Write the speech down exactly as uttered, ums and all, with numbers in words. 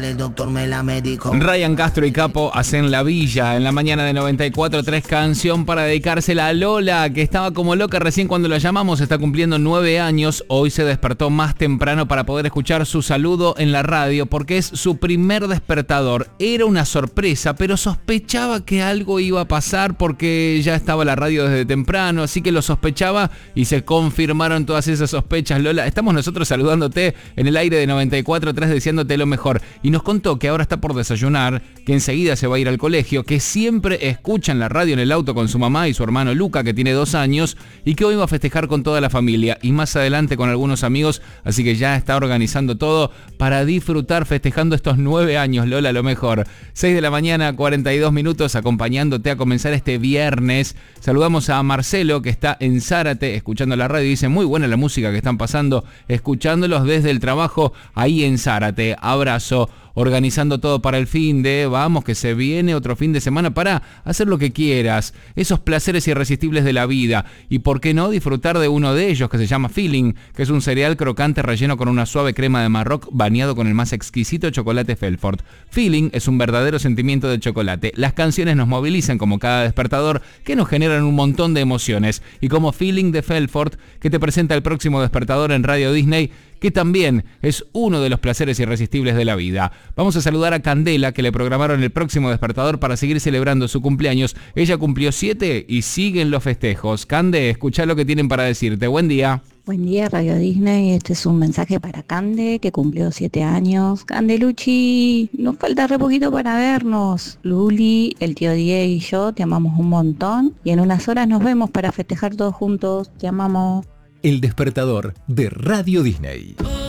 El doctor me la medicó. Ryan Castro y Capo hacen La Villa en la mañana de noventa y cuatro tres, canción para dedicársela a Lola, que estaba como loca recién cuando la llamamos. Está cumpliendo nueve años. Hoy se despertó más temprano para poder escuchar su saludo en la radio porque es su primer despertador. Era una sorpresa, pero sospechaba que algo iba a pasar porque ya estaba la radio desde temprano, así que lo sospechaba y se confirmaron todas esas sospechas. Lola, estamos nosotros saludándote en el aire de noventa y cuatro tres, deseándote lo mejor. Y nos contó que ahora está por desayunar, que enseguida se va a ir al colegio, que siempre escuchan la radio en el auto con su mamá y su hermano Luca, que tiene dos años, y que hoy va a festejar con toda la familia y más adelante con algunos amigos, así que ya está organizando todo para disfrutar festejando estos nueve años. Lola, lo mejor. seis de la mañana, cuarenta y dos minutos, acompañándote a comenzar este viernes. Saludamos a Marcelo, que está en Zárate escuchando la radio y dice: muy buena la música que están pasando, escuchándolos desde el trabajo ahí en Zárate. Abrazo. Organizando todo para el fin de, vamos, que se viene otro fin de semana para hacer lo que quieras, esos placeres irresistibles de la vida, y por qué no disfrutar de uno de ellos, que se llama Feeling, que es un cereal crocante relleno con una suave crema de Marroc bañado con el más exquisito chocolate Felfort. Feeling es un verdadero sentimiento de chocolate. Las canciones nos movilizan como cada despertador, que nos generan un montón de emociones, y como Feeling de Felfort, que te presenta el próximo despertador en Radio Disney, que también es uno de los placeres irresistibles de la vida. Vamos a saludar a Candela, que le programaron el próximo despertador para seguir celebrando su cumpleaños. Ella cumplió siete y siguen los festejos. Cande, escuchá lo que tienen para decirte. Buen día. Buen día, Radio Disney. Este es un mensaje para Cande, que cumplió siete años. Cande Luchi, nos falta re poquito para vernos. Luli, el tío Diego y yo te amamos un montón. Y en unas horas nos vemos para festejar todos juntos. Te amamos. El despertador de Radio Disney.